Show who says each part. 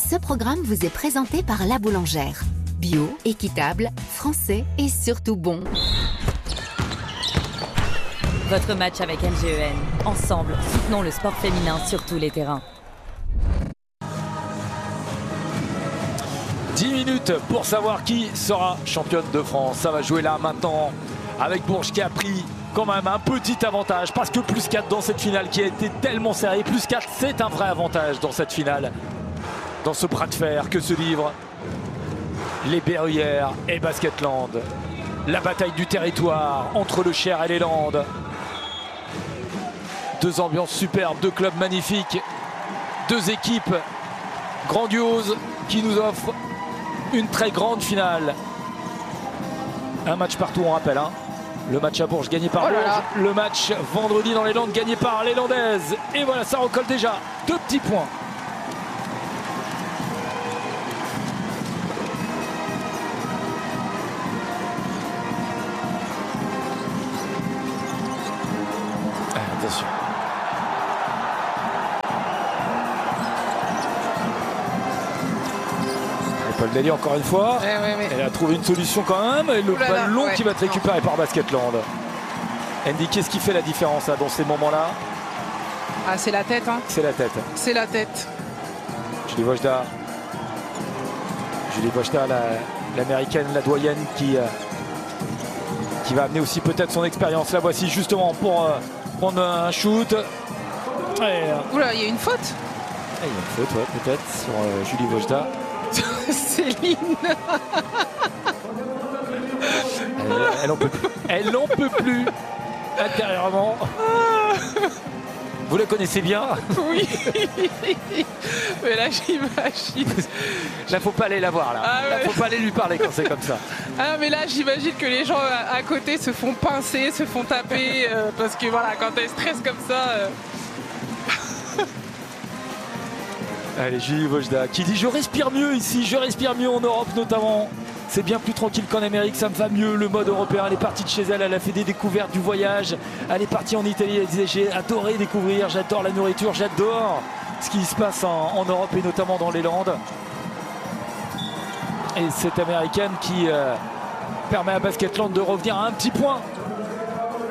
Speaker 1: Ce programme vous est présenté par La Boulangère. Bio, équitable, français et surtout bon.
Speaker 2: Votre match avec LGEN. Ensemble, soutenons le sport féminin sur tous les terrains.
Speaker 3: 10 minutes pour savoir qui sera championne de France. Ça va jouer là maintenant avec Bourges qui a pris quand même un petit avantage parce que plus 4 dans cette finale qui a été tellement serrée. Plus 4, c'est un vrai avantage dans cette finale. Dans ce bras de fer que se livrent les Berruyères et Basketland. La bataille du territoire entre le Cher et les Landes. Deux ambiances superbes, deux clubs magnifiques, deux équipes grandioses qui nous offrent une très grande finale. Un match partout, on rappelle. Le match à Bourges gagné par Bourges. Le match vendredi dans les Landes gagné par les Landaises. Et voilà, ça recolle déjà. 2 petits points. Attention. Paul Daly encore une fois. Elle a trouvé une solution quand même. Et le ballon qui va être récupéré par Basketland. Andy, qu'est-ce qui fait la différence dans ces moments-là?
Speaker 4: Ah, c'est la tête.
Speaker 3: C'est la tête.
Speaker 4: C'est la tête.
Speaker 3: Julie Wojda, l'américaine, la doyenne qui va amener aussi peut-être son expérience. La voici justement pour prendre un shoot.
Speaker 4: Oula, il y a une faute.
Speaker 3: Il y a une faute, peut-être, sur Julie Wojda.
Speaker 4: Céline.
Speaker 3: Elle n'en peut plus intérieurement. Vous la connaissez bien?
Speaker 4: Oui. Mais là, j'imagine.
Speaker 3: Là, faut pas aller la voir. Là, faut pas aller lui parler quand c'est comme ça.
Speaker 4: Ah, mais là, j'imagine que les gens à côté se font pincer, se font taper. Parce que voilà, quand elle stresse comme ça...
Speaker 3: Allez, Julie Wojda qui dit: je respire mieux ici, je respire mieux en Europe notamment. C'est bien plus tranquille qu'en Amérique, ça me va mieux le mode européen. Elle est partie de chez elle, elle a fait des découvertes du voyage. Elle est partie en Italie, elle disait: j'ai adoré découvrir, j'adore la nourriture, j'adore ce qui se passe en Europe et notamment dans les Landes. Et cette américaine qui permet à Basketland de revenir à un petit point